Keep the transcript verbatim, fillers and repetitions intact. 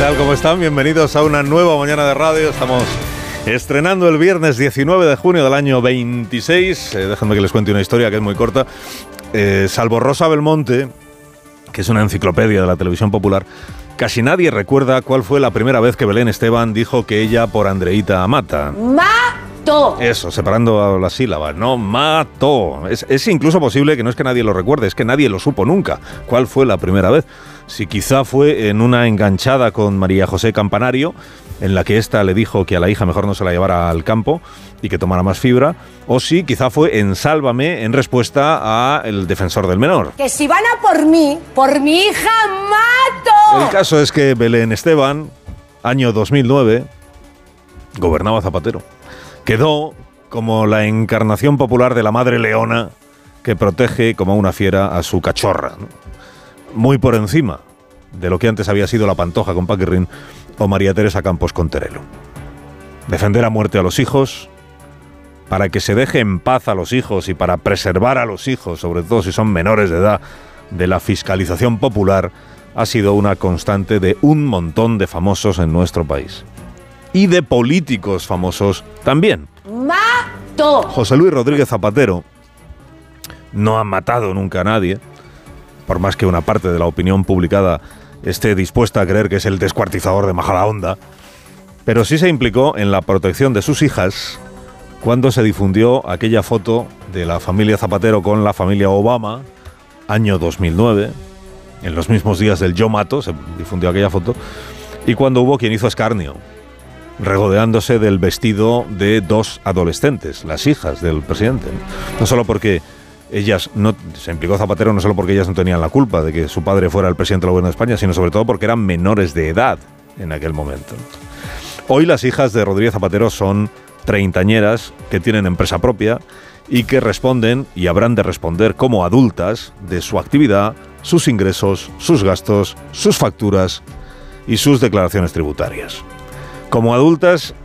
tal? ¿Cómo están? Bienvenidos a una nueva mañana de radio. Estamos estrenando el viernes diecinueve de junio del año veintiséis. Eh, déjenme que les cuente una historia que es muy corta. Eh, salvo Rosa Belmonte, que es una enciclopedia de la televisión popular, casi nadie recuerda cuál fue la primera vez que Belén Esteban dijo que ella por Andreita mata. ¡Mato! Eso, separando las sílabas, no, mato. Es, es incluso posible que no es que nadie lo recuerde, es que nadie lo supo nunca. ¿Cuál fue la primera vez? Si quizá fue en una enganchada con María José Campanario, en la que ésta le dijo que a la hija mejor no se la llevara al campo y que tomara más fibra, o si quizá fue en Sálvame en respuesta a El defensor del menor. Que si van a por mí, por mi hija, mato. El caso es que Belén Esteban, año dos mil nueve, gobernaba Zapatero. Quedó como la encarnación popular de la madre leona que protege como una fiera a su cachorra, ¿no? Muy por encima de lo que antes había sido la Pantoja con Paquirrín o María Teresa Campos con Terelo. Defender a muerte a los hijos, para que se deje en paz a los hijos y para preservar a los hijos, sobre todo si son menores de edad, de la fiscalización popular, ha sido una constante de un montón de famosos en nuestro país. Y de políticos famosos también. ¡Mato! José Luis Rodríguez Zapatero no ha matado nunca a nadie, por más que una parte de la opinión publicada esté dispuesta a creer que es el descuartizador de Majadahonda, pero sí se implicó en la protección de sus hijas cuando se difundió aquella foto de la familia Zapatero con la familia Obama, año dos mil nueve, en los mismos días del Yo Mato, se difundió aquella foto, y cuando hubo quien hizo escarnio, regodeándose del vestido de dos adolescentes, las hijas del presidente. No solo porque ellas, no se implicó Zapatero no solo porque ellas no tenían la culpa de que su padre fuera el presidente del gobierno de España, sino sobre todo porque eran menores de edad en aquel momento. Hoy las hijas de Rodríguez Zapatero son treintañeras que tienen empresa propia y que responden, y habrán de responder como adultas, de su actividad, sus ingresos, sus gastos, sus facturas y sus declaraciones tributarias. Como adultas